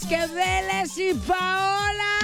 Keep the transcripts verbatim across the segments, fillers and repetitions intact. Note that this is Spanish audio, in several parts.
más que Vélez y Paola.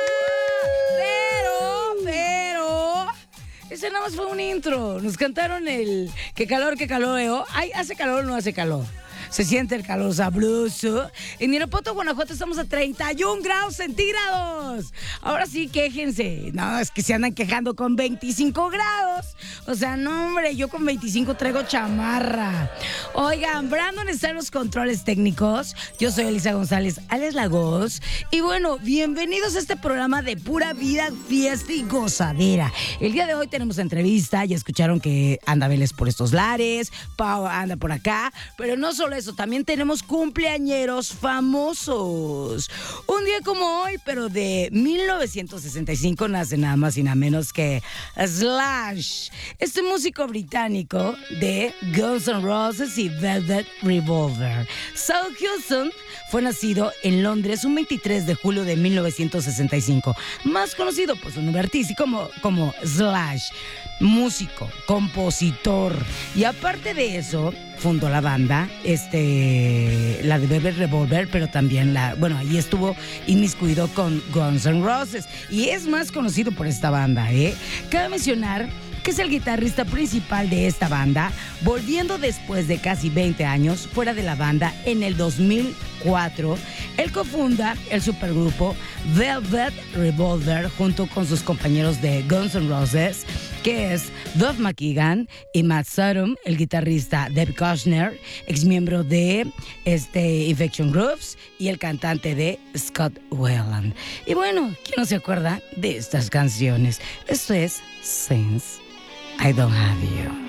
Pero, pero... Ese nada más fue un intro. Nos cantaron el qué calor, qué calor. ¿eh? Ay, ¿hace calor o no hace calor? Se siente el calor sabroso. En Irapuato, Guanajuato, estamos a treinta y un grados centígrados. Ahora sí, quéjense. No, es que se andan quejando con veinticinco grados. O sea, no, hombre, yo con veinticinco traigo chamarra. Oigan, Brandon está en los controles técnicos. Yo soy Elisa González, alias Lagos. Y bueno, bienvenidos a este programa de pura vida, fiesta y gozadera. El día de hoy tenemos entrevista. Ya escucharon que anda Vélez por estos lares. Pau anda por acá. Pero no solo eso, también tenemos cumpleañeros famosos. Un día como hoy, pero de mil novecientos sesenta y cinco, nace nada más y nada menos que Slash, este músico británico de Guns N' Roses y Velvet Revolver. Saul Houston fue nacido en Londres un veintitrés de julio de mil novecientos sesenta y cinco, más conocido por su nombre artístico como, como Slash. Músico, compositor, y aparte de eso fundó la banda, este, la de Velvet Revolver, pero también la, bueno, ahí estuvo inmiscuido con Guns N' Roses y es más conocido por esta banda, ¿eh? Cabe mencionar que es el guitarrista principal de esta banda, volviendo después de casi veinte años fuera de la banda en el dos mil cuatro. Él cofunda el supergrupo Velvet Revolver junto con sus compañeros de Guns N' Roses, que es Duff McKagan y Matt Sorum, el guitarrista Dave Kushner, ex miembro de este, Infection Grooves, y el cantante de Scott Weiland. Y bueno, ¿quién no se acuerda de estas canciones? Esto es Since I Don't Have You.